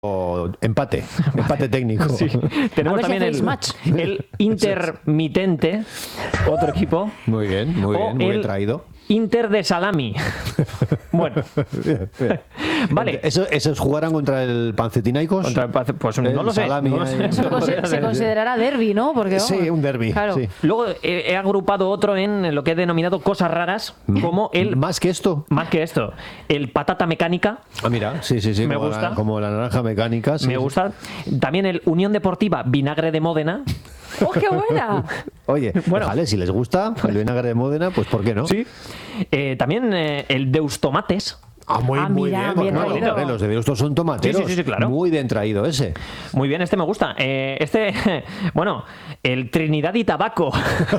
empate técnico. Sí. Tenemos también el intermitente, otro equipo. Muy bien, muy traído. Inter de Salami. Bueno. Vale. ¿Esos jugarán contra el Panzetinaikos? Pues no lo sé. Se considerará derbi, ¿no? Porque, sí, un derbi. Claro. Sí. Luego he agrupado otro en lo que he denominado cosas raras, como el... ¿Más que esto? Más que esto. El patata mecánica. Ah, mira, sí. Me gusta. Como la naranja mecánica. Sí, me gusta. También el Unión Deportiva Vinagre de Módena. ¡Oh, qué buena! Oye, vale, si les gusta el vinagre de Módena, pues ¿por qué no? Sí. También el Deus Tomates. Muy mira, bien. traído. Los de Deusto son tomateros. Sí, claro. Muy bien traído ese. Muy bien, este me gusta. Bueno, el Trinidad y Tabaco.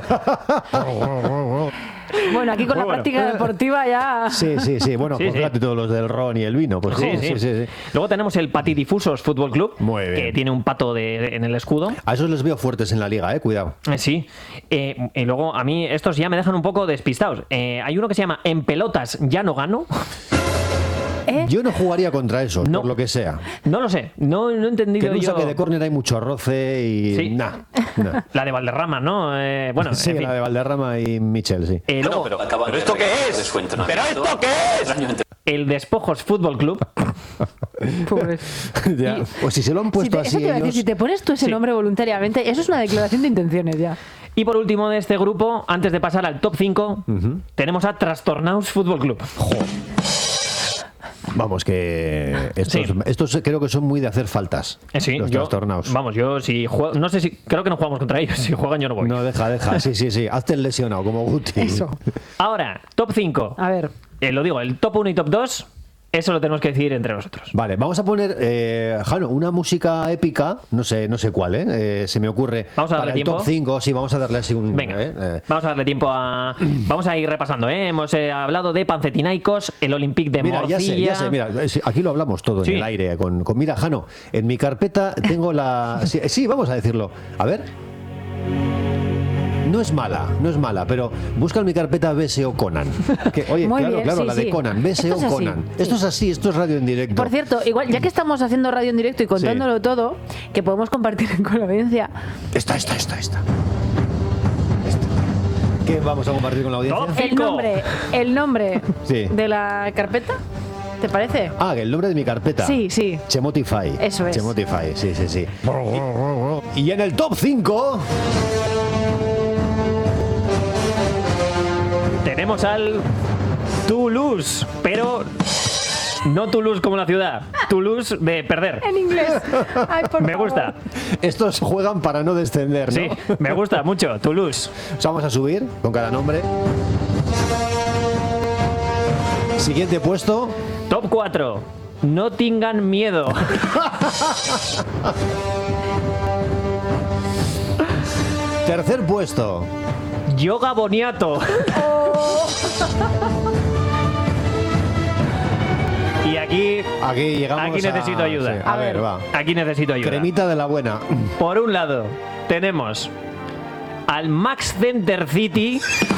Bueno, aquí con la práctica deportiva ya... Sí. Bueno, fíjate todos los del ron y el vino. Pues sí. Luego tenemos el Patidifusos Fútbol Club, que tiene un pato en el escudo. A esos les veo fuertes en la liga, cuidado. Sí. Y luego a mí estos ya me dejan un poco despistados. Hay uno que se llama En Pelotas ya no gano. Yo no jugaría contra esos, por lo que sea. No lo sé, no he entendido que yo. saque de córner hay mucho roce y... Sí. Nah. La de Valderrama, ¿no? Bueno, sí, en fin. La de Valderrama y Michel, sí. Luego, ¿Pero esto qué es? ¿Pero esto qué es? El Despojos Fútbol Club. Pues si se lo han puesto así eso te iba a decir, si te pones tú ese nombre voluntariamente, eso es una declaración de intenciones ya. Y por último de este grupo, antes de pasar al top 5, tenemos a Trastornaus Fútbol Club. Vamos, que estos creo que son muy de hacer faltas. Los trastornados. Vamos, yo si juego, no sé si, creo que no jugamos contra ellos. Si juegan yo no voy. No, deja. Sí. Hazte el lesionado, como Guti. Eso. Ahora, top 5. A ver. Lo digo, el top 1 y top 2, eso lo tenemos que decidir entre nosotros. Vale, vamos a poner, Jano, una música épica, no sé cuál, se me ocurre. Vamos a darle tiempo. El top 5, sí, vamos a darle así un... Venga, vamos a darle tiempo a... Vamos a ir repasando, Hemos hablado de Panzetinaikos, el Olympique de Morcilla... Ya sé, mira, aquí lo hablamos todo en el aire. Mira, Jano, en mi carpeta tengo la... Sí, vamos a decirlo. A ver... No es mala, pero busca en mi carpeta BSO Conan. Oye, claro, la de Conan, BSO Conan. Esto es así, esto es radio en directo. Por cierto, igual, ya que estamos haciendo radio en directo y contándolo todo, que podemos compartir con la audiencia. Esta. ¿Qué vamos a compartir con la audiencia? El nombre de la carpeta. ¿Te parece? El nombre de mi carpeta. Sí. Chemotify. Eso es. Chemotify, sí. Y en el top 5... tenemos al Toulouse, pero no Toulouse como la ciudad, Toulouse de perder. En inglés. Ay, por me favor. gusta. Estos juegan para no descender, ¿no? Sí, me gusta mucho, Toulouse. Vamos a subir con cada nombre. Siguiente puesto. Top 4. No tengan miedo. Tercer puesto. Yoga Boniato. Y aquí llegamos. Aquí necesito ayuda. Sí, a ver, va. Aquí necesito ayuda. Cremita de la buena. Por un lado, tenemos al Max Center City.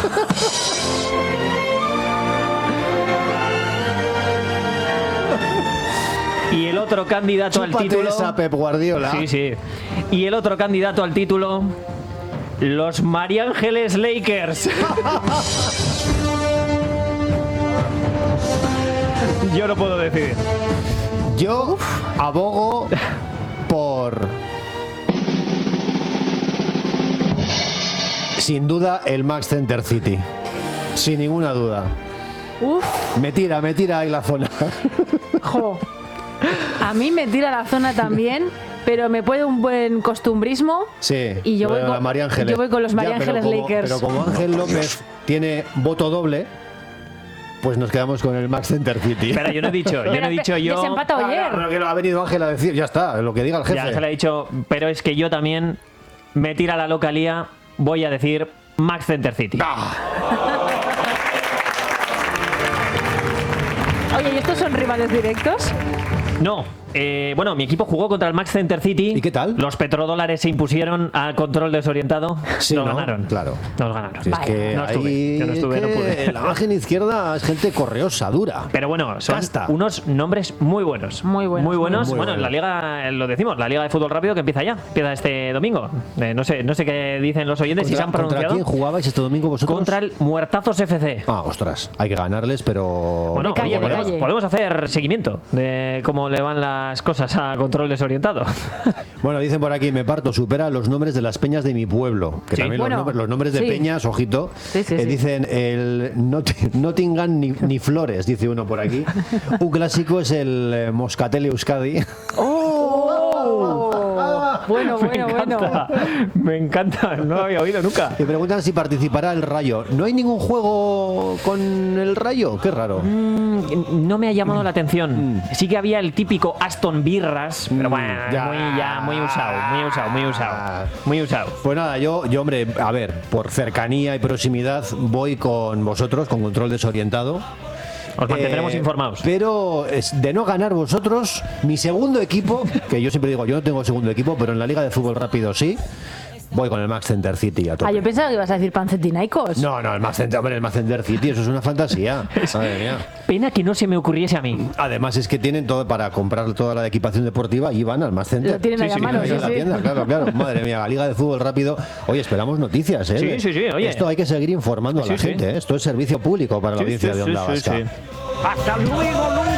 Y el otro candidato al título. Esa Pep Guardiola. Sí. Y el otro candidato al título. Los María Ángeles Lakers. Yo no puedo decidir. Yo abogo por... Sin duda, el Max Center City. Sin ninguna duda. Me tira ahí la zona. Jo. A mí me tira la zona también. Pero me puede un buen costumbrismo. Sí. Y yo voy con los María Ángeles Lakers. Pero como Ángel López tiene voto doble, pues nos quedamos con el Max Center City. Pero yo no he dicho yo. Desempata ayer. Que lo ha venido Ángel a decir, ya está, lo que diga el jefe. Ya se lo he dicho, pero es que yo también me tira la localía, voy a decir Max Center City. Oye, ¿y estos son rivales directos? No. Bueno, mi equipo jugó contra el Max Center City. ¿Y qué tal? Los petrodólares se impusieron al control desorientado. Sí, nos ¿no? ganaron. Claro. Nos ganaron. Si es que no estuve, yo no estuve, no pude. La margen izquierda es gente correosa, dura. Pero bueno, son unos nombres muy buenos. Muy buenos. Muy Bueno, buenos. en la liga, lo decimos, la liga de fútbol rápido que empieza ya. Empieza este domingo. No sé qué dicen los oyentes, si se han pronunciado. ¿Contra quién jugabais este domingo vosotros? Contra el Muertazos FC. Ostras, hay que ganarles, pero... Bueno, calle, podemos hacer seguimiento de cómo le van las cosas a control desorientado. Bueno, dicen por aquí, me parto, supera los nombres de las peñas de mi pueblo. Que Sí. también Bueno, los nombres de sí. peñas, ojito. Sí. Dicen el Nottingham ni Flores, dice uno por aquí. Un clásico es el Moscatel Euskadi. Bueno. Me encanta, no lo había oído nunca. Y preguntan si participará el Rayo. ¿No hay ningún juego con el Rayo? Qué raro. No me ha llamado la atención. Sí que había el típico Aston Birras, pero bueno, muy usado. Pues nada, yo, hombre, a ver, por cercanía y proximidad voy con vosotros, con Control Desorientado. Os mantendremos informados. Pero de no ganar vosotros, mi segundo equipo, que yo siempre digo, yo no tengo segundo equipo, pero en la Liga de Fútbol Rápido sí, voy con el Max Center City a tope. Yo pensaba que ibas a decir Pancetinaicos. No, el Max Center City, eso es una fantasía. Madre mía. Pena que no se me ocurriese a mí. Además es que tienen todo para comprar toda la equipación deportiva y van al Max Center. Lo tienen ahí a mano, ahí en la tienda, claro. Madre mía, la Liga de Fútbol Rápido. Oye, esperamos noticias, ¿eh? Sí, oye. Esto hay que seguir informando a la gente, ¿eh? Esto es servicio público para la audiencia de Onda Vasca. Hasta luego,